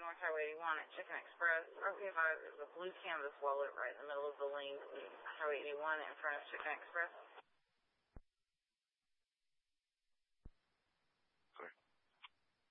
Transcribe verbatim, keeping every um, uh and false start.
North Highway eighty-one at Chicken Express. R P five is a blue canvas wallet right in the middle of the lane, Highway eighty-one in front of Chicken Express.